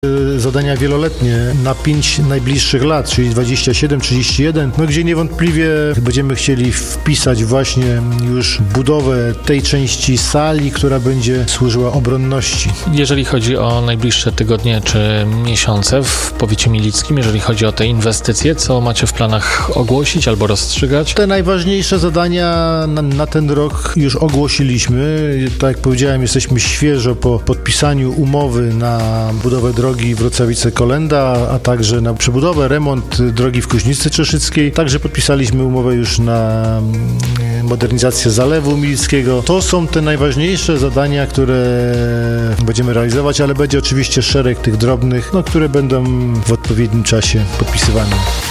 zadania wieloletnie na 5 najbliższych lat, czyli 27-31, gdzie niewątpliwie będziemy chcieli wpisać właśnie już budowę tej części sali, która będzie służyła obronności. Jeżeli chodzi o najbliższe tygodnie czy miesiące w powiecie milickim, jeżeli chodzi o te inwestycje, co macie w planach ogłosić albo rozstrzygać? Te najważniejsze zadania na ten rok już ogłosiliśmy. Tak jak powiedziałem, jesteśmy świeżo po podpisaniu umowy na budowę drogi Wrocławice-Kolenda, a także na przebudowę, remont drogi w Kuźnicy Czeszyckiej. Także podpisaliśmy umowę już na modernizację Zalewu Milickiego. To są te najważniejsze zadania, które będziemy realizować, ale będzie oczywiście szereg tych drobnych, które będą w odpowiednim czasie podpisywane.